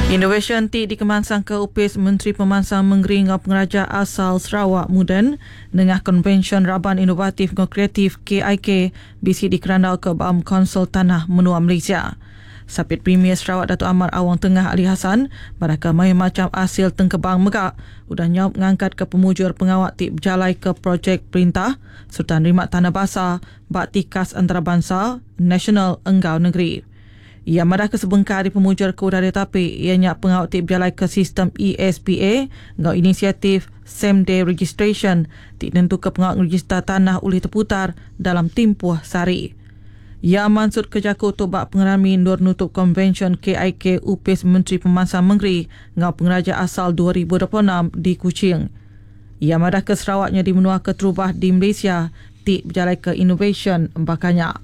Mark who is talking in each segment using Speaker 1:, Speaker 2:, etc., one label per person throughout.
Speaker 1: Innovation ti dikemansang ke upis Menteri Pemansang Menggeri ngau pengraja asal Sarawak Muden dengan konvensyen Raban Inovatif ngau Kreatif KIK bisi dikerandau ke Baam Konsul Tanah Menua Malaysia. Sapit Premier Sarawak Datuk Ahmad Awang Tengah Ali Hassan baraka mai macam hasil tengkebang megak udah nyaup ngangkat ke pemujur pengawak ti berjalai ke projek perintah serta nerima tanah basah bakti kas antarabangsa nasional enggau negeri. Ia madah kesebengkar di pemujur ke udara tapi ianya pengawak ti berjalai ke sistem ESPA ngau inisiatif Same Day Registration ti tentu ke pengawak register tanah oleh terputar dalam tempoh sehari. Ia mansut ke Jaku Tobak Pengerami Nur Nutup Konvensyen KIK upis Menteri Pemansang Menggeri ngau pengraja asal 2026 di Kuching. Ia madah ke Sarawaknya di menua ke terubah di Malaysia ti berjalai ke innovation bakanya.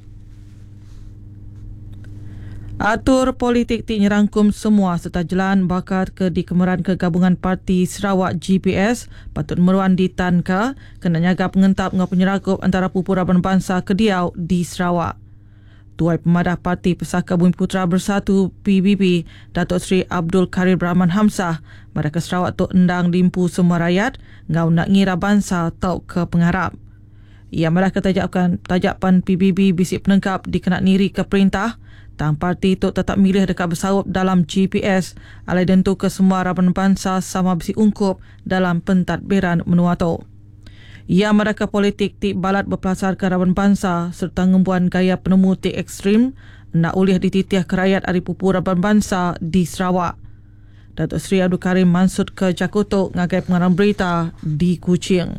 Speaker 1: Atur politik ti nyerangkum semua serta jalan bakar ke dikemeran kegabungan Parti Sarawak GPS patut meruan ditanka kena nyaga pengentap ngau penyeragup antara Pupur Raban Bangsa Kediau di Sarawak. Tuai Pemadah Parti Pesaka Bumi Putera Bersatu PBB Datuk Seri Abdul Karim Rahman Hamzah pada ke Sarawak tu endang limpu semua rakyat ngau nak ngira bangsa tau ke pengharap. Ia malah ketajapan PBB bisik penengkap dikenak niri ke perintah tang parti tu tetap milih dekat bersawap dalam GPS alai dentu ke semua Raban Bangsa sama bisi ungkup dalam pentadbiran menua tu. Ia mereka politik ti balat berpelasar ke Raban Bangsa serta ngembuan gaya penemu ti ekstrim nak ulih dititiah ke rakyat dari Pupur Raban Bangsa di Sarawak. Datuk Seri Abdul Karim mansut ke Jakutuk ngagai pengarang berita di Kuching.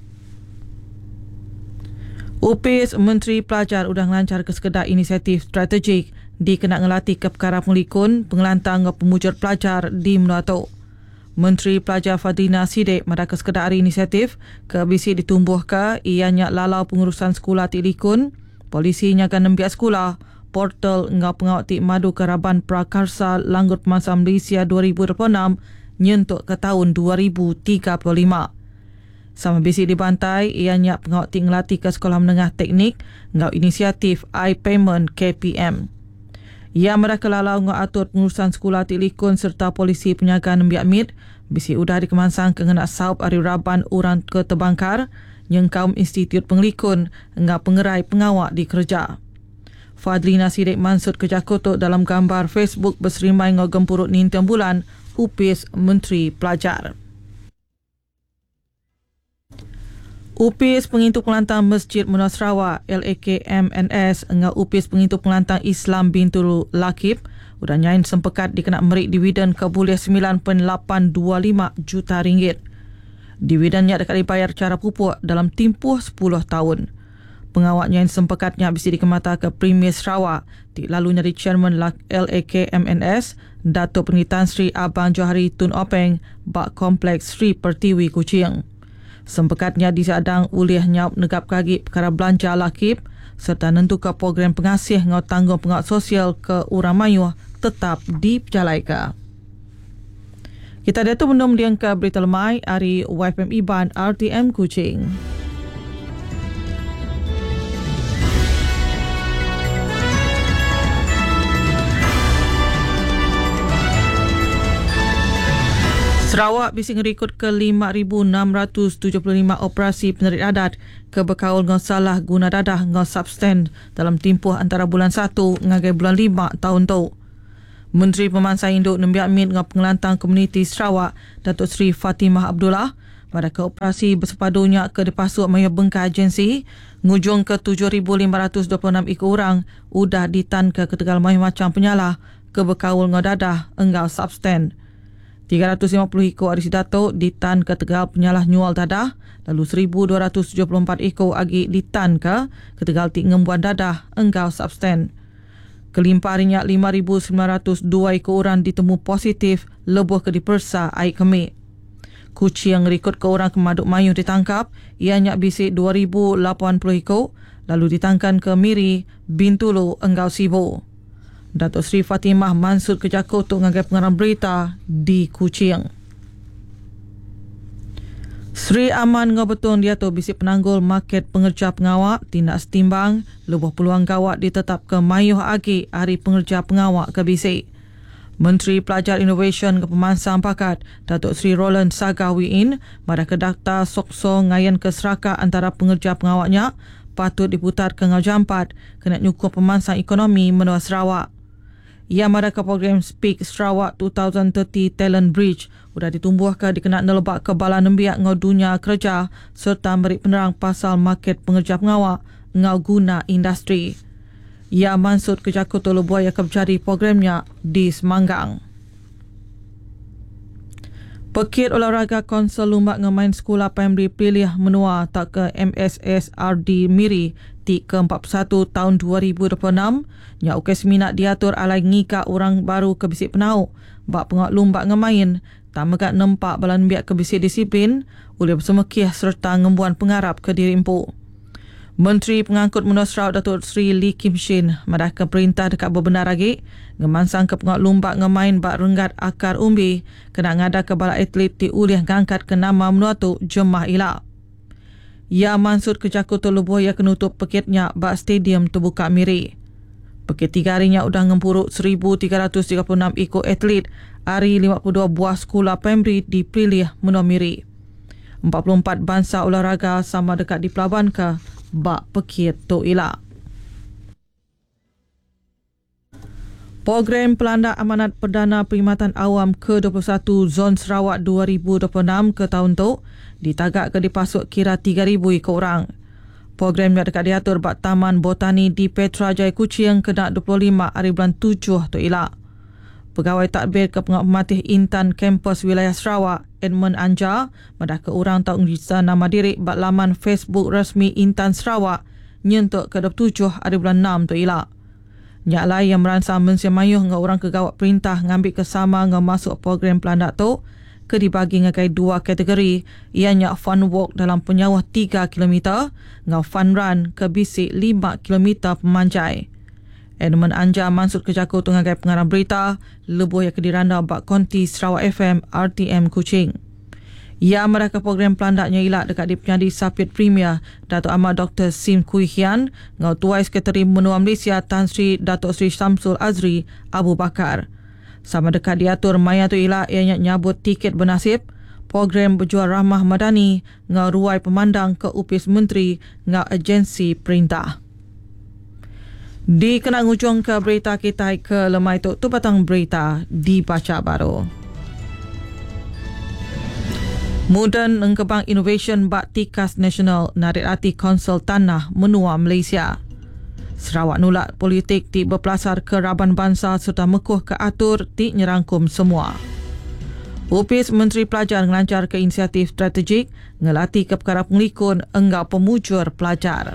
Speaker 1: Upis Menteri Pelajar udang lancar ke sekedar inisiatif strategik dikenak ngelatih ke perkara pengelikun pengelantang pemujur pelajar di menua tu. Menteri Pelajar Fadlina Sidek mereka sekedar inisiatif ke bisi ditumbuh ke ianya lalau pengurusan sekolah ti likun, polisi nyaga nembiak sekolah, portal ngau pengawak ti madu ke Raban Prakarsa Langgut Pemansang Malaysia 2026 nyentuk ke tahun 2035. Sama bisi dibantai, ianya pengawak ti ngelatih ke sekolah menengah teknik ngau inisiatif iPayment KPM. Ia mereka lalau ngau atur pengurusan sekolah ti likun serta polisi penyagaan nembiak mit bisi udah dikemansang ke ngenak saup ari Raban urang ke Tebangkar nyengkaum Institut Pengelikun ngau pengerai pengawak di kerja. Fadlina Sidek mansut ke Jakutuk dalam gambar Facebook berserimai ngau gempurut nintian bulan upis Menteri Pelajar. Upis Pengintu Pelantang Masjid Menua Sarawak LAKMNS ngau upis Pengintu Pelantang Islam Bintulu Lakib udah nyain sempekat dikenak merik dividen keboleh 9.825 juta ringgit. Dividennya dekat dibayar cara pupuk dalam tempoh 10 tahun. Pengawak nyain sempekatnya bisi dikemata ke Premier Sarawak di lalunya di Chairman LAKMNS Datuk Pengitan Sri Abang Johari Tun Openg bak Kompleks Sri Pertiwi Kuching. Sempekatnya disadang ulih nyaup negap kagi perkara belanja lakib serta nentukan program pengasih ngau tanggung pengawak sosial ke urang mayuh tetap diperjalaika. Kita dah tu belum diangka berita lemai dari YFM Iban RTM Kuching. Sarawak bisi ngerikut ke 5,675 operasi penerit adat ke berkaul ngau salah guna dadah ngau substan dalam tempoh antara bulan 1 ngagai bulan 5 tahun tu. Menteri Pemansang Induk nembiak mit ngau pengelantang komuniti Sarawak Datuk Seri Fatimah Abdullah pada ke operasi bersepadunya ke dipasuk maya bengkai agensi ngujung ke 7,526 ekor orang udah ditan ke Tegal maya macam penyalah ke berkaul ngau dadah engau substan. 350 ekor arisi datuk ditan ke Tegal penyalah nyual dadah, lalu 1,274 ekor agi ditan ke Tegal ti ngembuan dadah engkau substan. Kelimpah harinya 5,902 ekor orang ditemu positif lebuh ke dipersa air kemik. Kuci yang rekod ke orang kemaduk mayuh ditangkap, ianya bisi 2,080 ekor, lalu ditangkan ke Miri, Bintulu, engkau Sibu. Datuk Seri Fatimah mansut ke Jakutuk untuk ngagai pengarang berita di Kuching. Sri Aman ngau betul dia tu bisi penanggul market pengerja pengawak tindak setimbang lebuh peluang gawat ditetap ke mayuh agi hari pengerja pengawak ke bisi. Menteri Pelajar Innovation ke Pemansang Pakat, Datuk Seri Roland Sagawiin, pada kedakta sokso ngayan ke serakah antara pengerja pengawaknya, patut diputar ke ngau jampat kena nyukup pemansang ekonomi menua Sarawak. Ia mada ke program Speak Sarawak 2030 Talent Bridge sudah ditumbuhkan dikena nelebak ke bala nembiak ngau dunia kerja serta beri penerang pasal market pengerja pengawak ngau guna industri. Ia mansut ke Jakut Tolu Buaya ke berjadi programnya di Semanggang. Pekit olahraga Konsel Lumbak ngemain sekolah primary pilih menua tak ke MSSRD Miri ti ke-41 tahun 2026. Nya ukes minat diatur alai ngika orang baru ke bisik penau. Bak pengak lumbak ngemain, tak megak nempak balan biak ke bisik disiplin, oleh bersemekih serta ngembuan pengarap ke diri empu. Menteri Pengangkut Menua Sarawak Datuk Seri Lee Kim Shin madah ke perintah dekat berbenar lagi ngemansang ke pengak lumbak ngemain bak renggat akar umbi kena ngada ke bala atlet ti ulih ngangkat ke nama menua tu Jemah Ila. Ia mansut ke Jakut Tolu Buaya kenutup pekitnya bak stadium terbuka Miri. Pekit 3 harinya udah ngempuruk 1,336 ikut atlet hari 52 buah sekolah primary dipilih menua Miri. 44 bangsa olahraga sama dekat di pelabuhan ke bak pekit Tok Ila. Program Pelanda Amanat Perdana Perkhidmatan Awam ke-21 Zon Sarawak 2026 ke tahun tu ditagak ke dipasuk kira 3,000 ikut orang. Program yang dekat diatur bak Taman Botani di Petrajaya Kuching kena 25 hari bulan 7 Tok Ila. Pegawai Tadbir ke Pengamatih Intan Kampus Wilayah Sarawak, Edmund Anja, madah ke orang tak mengisah nama diri bak laman Facebook resmi Intan Sarawak nyentuk ke 27 hari bulan 6 tu Ila. Nyak lain yang meransang mensiamayuh dengan orang kegawat perintah ngambil kesama dengan masuk program pelanda tu ke dibagi ngagai 2 kategori, ianya fun walk dalam penyawah 3 km dengan fun run ke bisik 5 km pemanjai. Edmund Anja mansut ke Jakut ngagai pengarang berita lebuh yang kediranda bak konti Sarawak FM RTM Kuching. Ia mereka program pelandaknya ilak dekat di penyadi Sapit Premier Datuk Ahmad Dr. Sim Kui Hian ngau Tuai Sekretari Menua Malaysia Tan Sri Datuk Sri Samsul Azri Abu Bakar. Sama dekat diatur maya tu ilak ianya nyabut tiket bernasib, program berjual ramah madani ngau ruai pemandang ke upis menteri ngau agensi perintah. Di kena ngujung ke berita kita ke lemai tu batang berita dibaca baru. Mudan Engkebang Innovation bak Tikas Nasional narik hati Konsel Tanah Menua Malaysia. Sarawak nulak politik ti berpelasar ke Raban Bangsa serta mekuh ke atur ti nyerangkum semua. Upis Menteri Pelajar ngelancar ke inisiatif strategik ngelatih ke perkara pengelikun enggau pemujur pelajar.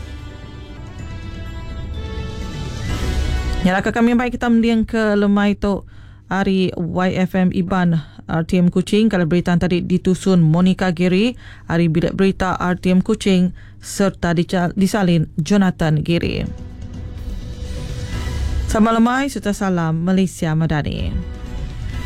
Speaker 1: Nyalaka kami baik kita mendiang ke lemai tu hari YFM Iban RTM Kuching. Kalau berita tadi ditusun Monica Giri, hari bilik berita RTM Kuching serta disalin Jonathan Giri. Selamat lemai serta salam Malaysia Madani.